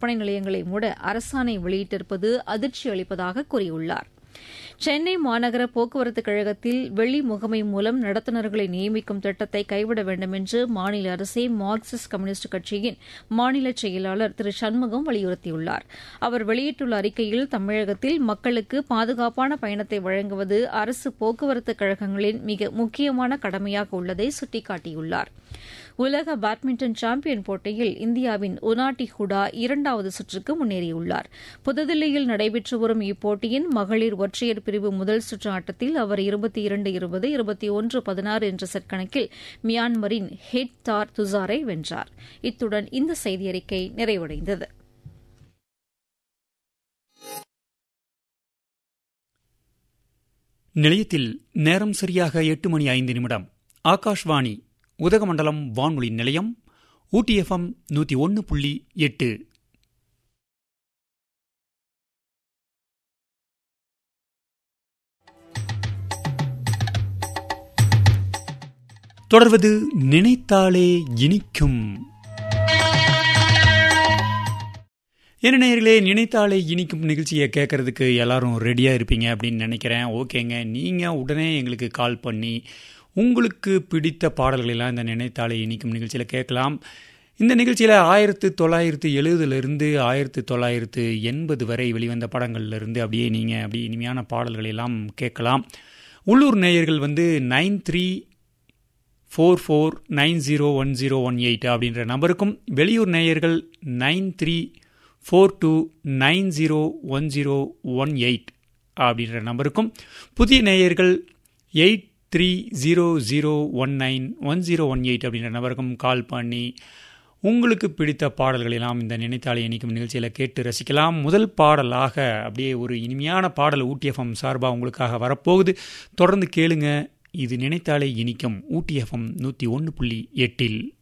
விற்பனை நிலையங்களை மூட அரசாணை வெளியிட்டிருப்பது அதிர்ச்சி அளிப்பதாக கூறியுள்ளார். சென்னை மாநகர போக்குவரத்து கழகத்தில் வெள்ளி முகமை மூலம் நடத்துனர்களை நியமிக்கும் திட்டத்தை கைவிட வேண்டும் என்று மாநில அரசை மார்க்சிஸ்ட் கம்யூனிஸ்ட் கட்சியின் மாநில செயலாளர் திரு சண்முகம் வலியுறுத்தியுள்ளார். அவர் வெளியிட்டுள்ள அறிக்கையில் தமிழகத்தில் மக்களுக்கு பாதுகாப்பான பயணத்தை வழங்குவது அரசு போக்குவரத்து கழகங்களின் மிக முக்கியமான கடமையாக உள்ளதை சுட்டிக்காட்டியுள்ளார். உலக பேட்மிண்டன் சாம்பியன் போட்டியில் இந்தியாவின் உனாட்டி ஹுடா இரண்டாவது சுற்றுக்கு முன்னேறியுள்ளார். புதுதில்லியில் நடைபெற்று வரும் இப்போட்டியின் மகளிர் ஒற்றையர் பிரிவு முதல் சுற்று ஆட்டத்தில் அவர் 22-20, 21-16 என்ற செட் கணக்கில் மியான்மரின் ஹெட் தார் துசாரை வென்றார். இத்துடன் இந்த செய்தியறிக்கை நிறைவடைந்தது. நிலையத்தில் நேரம் சரியாக 8:05. ஆகாஷ்வாணி உதகமண்டலம் வானொலி நிலையம், ஊட்டி FM 101.8. தொடர்வது நினைத்தாலே இனிக்கும். என்ன நேயர்களே, நினைத்தாலே இனிக்கும் நிகழ்ச்சியை கேட்கறதுக்கு எல்லாரும் ரெடியாக இருப்பீங்க அப்படின்னு நினைக்கிறேன். ஓகேங்க, நீங்கள் உடனே எங்களுக்கு கால் பண்ணி உங்களுக்கு பிடித்த பாடல்களெல்லாம் இந்த நினைத்தாலே இனிக்கும் நிகழ்ச்சியில் கேட்கலாம். இந்த நிகழ்ச்சியில் 1970 1980 வரை வெளிவந்த படங்கள்லேருந்து அப்படியே நீங்கள் அப்படியே இனிமையான பாடல்களெல்லாம் கேட்கலாம். உள்ளூர் நேயர்கள் 9344901018 அப்படின்ற நம்பருக்கும், வெளியூர் நேயர்கள் 9342901018 அப்படின்ற நம்பருக்கும், புதிய நேயர்கள் 8300191018 அப்படின்ற நபருக்கும் கால் பண்ணி உங்களுக்கு பிடித்த பாடல்களெல்லாம் இந்த நினைத்தாலே இனிக்கும் நிகழ்ச்சியில் கேட்டு ரசிக்கலாம். முதல் பாடலாக அப்படியே ஒரு இனிமையான பாடல் ஊட்டி FM சார்பாக உங்களுக்காக வரப்போகுது. தொடர்ந்து கேளுங்க. இது நினைத்தாலே இனிக்கும் ஊட்டி FM 101.8.